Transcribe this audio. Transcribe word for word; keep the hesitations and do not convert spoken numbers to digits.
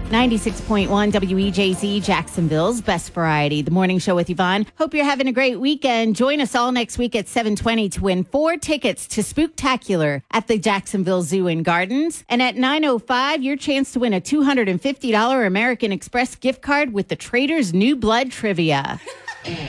ninety-six point one W E J Z, Jacksonville's Best Variety. The Morning Show with Yvonne. Hope you're having a great weekend. Join us all next week at seven twenty to win four tickets to Spooktacular at the Jacksonville Zoo and Gardens. And at nine oh five, your chance to win a two hundred fifty dollars American Express gift card with the Trader's New Blood Trivia.